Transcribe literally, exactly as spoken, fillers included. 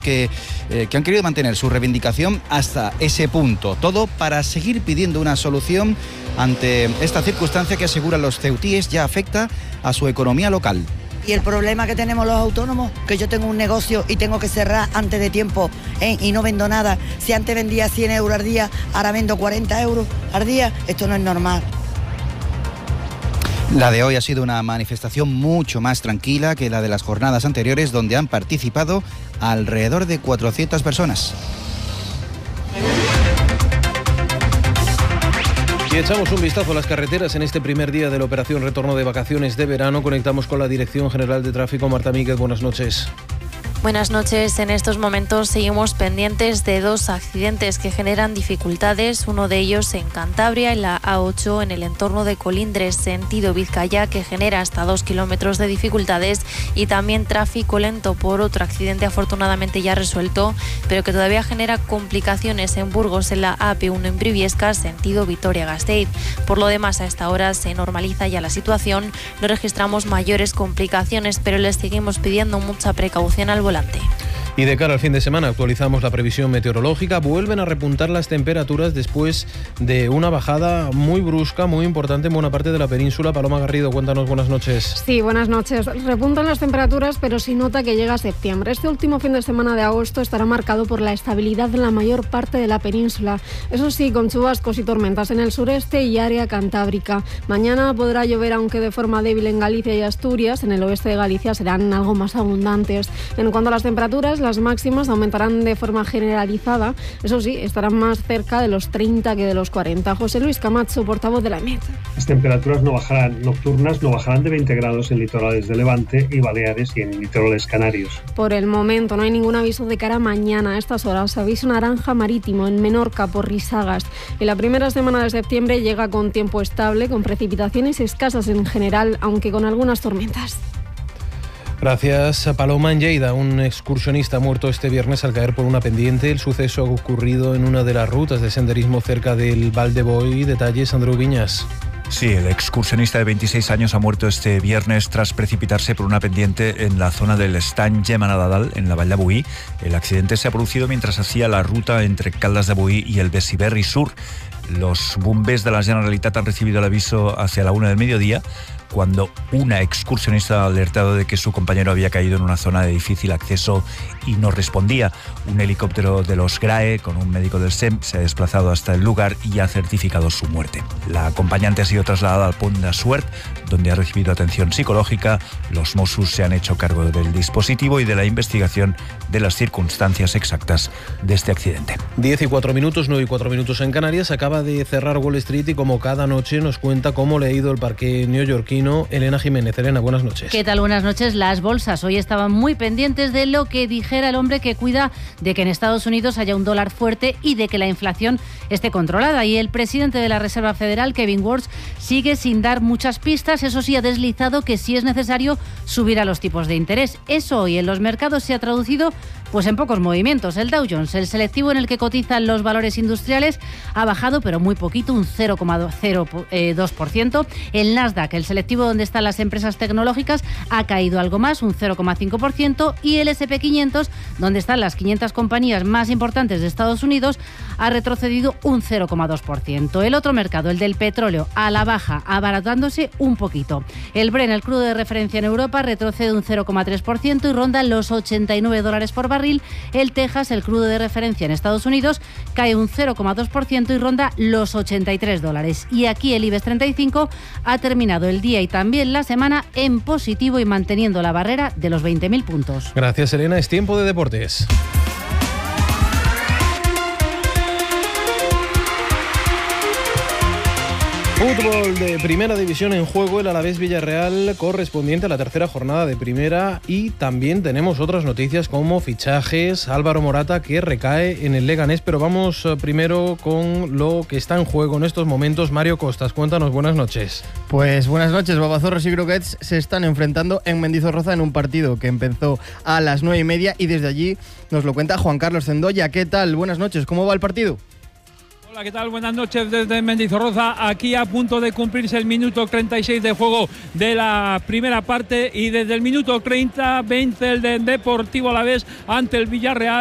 Que, eh, que han querido mantener su reivindicación hasta ese punto. Todo para seguir pidiendo una solución ante esta circunstancia que, aseguran los ceutíes, ya afecta a su economía local. Y el problema que tenemos los autónomos, que yo tengo un negocio y tengo que cerrar antes de tiempo, ¿eh? Y no vendo nada. Si antes vendía cien euros al día, ahora vendo cuarenta euros al día. Esto no es normal. La de hoy ha sido una manifestación mucho más tranquila que la de las jornadas anteriores, donde han participado alrededor de cuatrocientas personas. Y echamos un vistazo a las carreteras en este primer día de la operación Retorno de Vacaciones de Verano. Conectamos con la Dirección General de Tráfico. Marta Míguez, buenas noches. Buenas noches. En estos momentos seguimos pendientes de dos accidentes que generan dificultades. Uno de ellos en Cantabria, en la A ocho, en el entorno de Colindres, sentido Vizcaya, que genera hasta dos kilómetros de dificultades, y también tráfico lento por otro accidente afortunadamente ya resuelto, pero que todavía genera complicaciones en Burgos, en la A P uno en Briviesca, sentido Vitoria-Gasteiz. Por lo demás, a esta hora se normaliza ya la situación. No registramos mayores complicaciones, pero les seguimos pidiendo mucha precaución al volante. Y de cara al fin de semana actualizamos la previsión meteorológica. Vuelven a repuntar las temperaturas después de una bajada muy brusca, muy importante en buena parte de la península. Paloma Garrido, cuéntanos, buenas noches. Sí, buenas noches. Repuntan las temperaturas, pero sí nota que llega septiembre. Este último fin de semana de agosto estará marcado por la estabilidad en la mayor parte de la península. Eso sí, con chubascos y tormentas en el sureste y área cantábrica. Mañana podrá llover, aunque de forma débil, en Galicia y Asturias. En el oeste de Galicia serán algo más abundantes. En cuanto a las temperaturas, las máximas aumentarán de forma generalizada. Eso sí, estarán más cerca de los treinta que de los cuarenta. José Luis Camacho, portavoz de la E M E T. Las temperaturas no bajarán, nocturnas no bajarán de veinte grados en litorales de Levante y Baleares y en litorales canarios. Por el momento no hay ningún aviso de cara a mañana. A estas horas, aviso naranja marítimo en Menorca por risagas. Y la primera semana de septiembre llega con tiempo estable, con precipitaciones escasas en general, aunque con algunas tormentas. Gracias a Paloma. En Lleida, un excursionista muerto este viernes al caer por una pendiente. El suceso ha ocurrido en una de las rutas de senderismo cerca del Val de Boí. Detalles, Andreu Viñas. Sí, el excursionista de veintiséis años ha muerto este viernes tras precipitarse por una pendiente en la zona del Estany Gemanadal, en la Vall de Boí. El accidente se ha producido mientras hacía la ruta entre Caldas de Boí y el Besiberri Sur. Los bombers de la Generalitat han recibido el aviso hacia la una del mediodía, cuando una excursionista ha alertado de que su compañero había caído en una zona de difícil acceso y no respondía. Un helicóptero de los GRAE con un médico del S E M se ha desplazado hasta el lugar y ha certificado su muerte. La acompañante ha sido trasladada al Pont de Suert, donde ha recibido atención psicológica. Los Mossos se han hecho cargo del dispositivo y de la investigación de las circunstancias exactas de este accidente. diez y cuatro minutos, nueve y cuatro minutos en Canarias. Acaba de cerrar Wall Street y, como cada noche, nos cuenta cómo le ha ido el parque neoyorquino Elena Jiménez. Elena, buenas noches. ¿Qué tal? Buenas noches. Las bolsas hoy estaban muy pendientes de lo que dijera el hombre que cuida de que en Estados Unidos haya un dólar fuerte y de que la inflación esté controlada. Y el presidente de la Reserva Federal, Kevin Warsh, sigue sin dar muchas pistas. Eso sí, ha deslizado que si es necesario subir a los tipos de interés. Eso hoy en los mercados se ha traducido pues en pocos movimientos. El Dow Jones, el selectivo en el que cotizan los valores industriales, ha bajado, pero muy poquito, un cero coma cero dos por ciento. El Nasdaq, el selectivo donde están las empresas tecnológicas, ha caído algo más, un cero coma cinco por ciento. Y el ese and pe quinientos, donde están las quinientas compañías más importantes de Estados Unidos, ha retrocedido un cero coma dos por ciento. El otro mercado, el del petróleo, a la baja, abaratándose un poquito. El Brent, el crudo de referencia en Europa, retrocede un cero coma tres por ciento y ronda los ochenta y nueve dólares por barril. El Texas, el crudo de referencia en Estados Unidos, cae un cero coma dos por ciento y ronda los ochenta y tres dólares. Y aquí el IBEX treinta y cinco ha terminado el día y también la semana en positivo y manteniendo la barrera de los veinte mil puntos. Gracias, Elena. Es tiempo de deportes. Fútbol de primera división en juego, el Alavés Villarreal correspondiente a la tercera jornada de primera, y también tenemos otras noticias como fichajes, Álvaro Morata que recae en el Leganés, pero vamos primero con lo que está en juego en estos momentos. Mario Costas, cuéntanos, buenas noches. Pues buenas noches. Babazorros y Croquets se están enfrentando en Mendizorroza en un partido que empezó a las nueve y media y desde allí nos lo cuenta Juan Carlos Zendoya. ¿Qué tal? Buenas noches, ¿cómo va el partido? Hola, ¿qué tal? Buenas noches desde Mendizorroza, aquí a punto de cumplirse el minuto treinta y seis de juego de la primera parte y desde el minuto treinta vence el de Deportivo Alavés ante el Villarreal.